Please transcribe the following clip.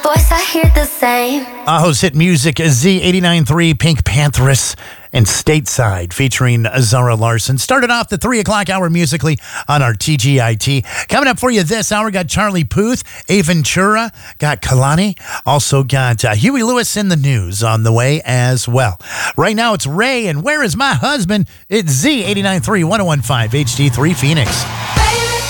Voice, I hear the same. Aho's hit music, Z89.3, Pink Pantheress, and Stateside, featuring Zara Larson. Started off the 3 o'clock hour musically on our TGIT. Coming up for you this hour, got Charlie Puth, Aventura, got Kalani, also got Huey Lewis in the news on the way as well. Right now, it's Ray, and Where Is My Husband? It's Z89.3, 101.5, HD3 Phoenix.